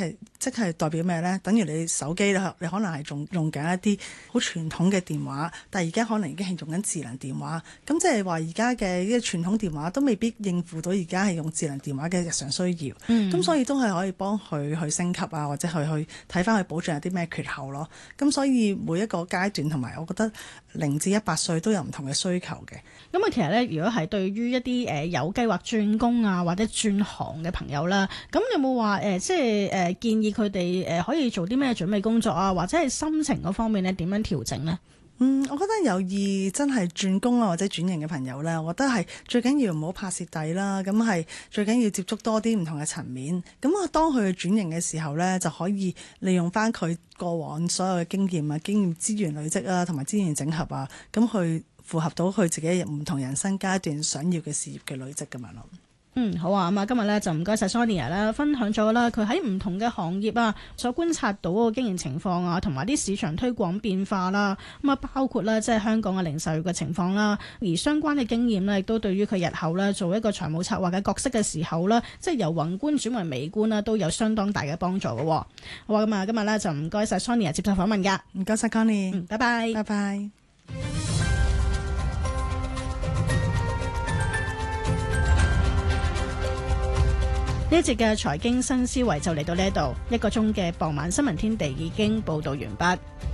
即係代表咩呢？等於你手機啦，你可能係仲用緊一啲好傳統嘅電話，但係而家可能已經係用緊智能電話。咁即係話而家嘅呢個傳統電話都未必應付到而家係用智能電話嘅日常需要。咁所以都係可以幫佢去升級啊，或者去睇翻佢保障有啲咩缺口咯。咁所以每一個階段同埋，我覺得0至18歲都有唔同嘅需求嘅。 咁啊，其實咧，如果係對於一啲有計劃轉工啊或者轉行嘅朋友啦，咁有冇話即係建議佢哋可以做啲咩準備工作啊，或者係心情嗰方面咧點樣調整呢？ 我覺得有意真係轉工啊或者轉型嘅朋友咧，我覺得係最緊要唔好怕蝕底啦。咁係最緊要接觸多啲唔同嘅層面。咁啊，當佢轉型嘅時候咧，就可以利用翻佢過往所有嘅經驗啊、經驗資源累積啊，同埋資源整合啊，咁去符合到佢自己唔同人生階段想要嘅事業嘅累積咁樣咯。 好啊，咁啊，今日咧就唔該晒 Sonia 啦，分享咗啦佢喺唔同嘅行業啊所觀察到嗰個經營情況啊，同埋啲市場推廣變化啦，咁啊包括啦即係香港嘅零售業嘅情況啦，而相關嘅經驗呢，亦都對於佢日後咧做一個財務策劃嘅角色嘅時候啦，即係由宏觀轉為微觀啦，都有相當大嘅幫助嘅。好啊，咁啊，今日咧就唔該晒 Sonia 接受訪問噶， 唔該晒 Connie， 拜拜， 拜拜。 呢一節嘅財經新思維就嚟到呢度，1個鐘嘅傍晚新聞天地已經報道完畢。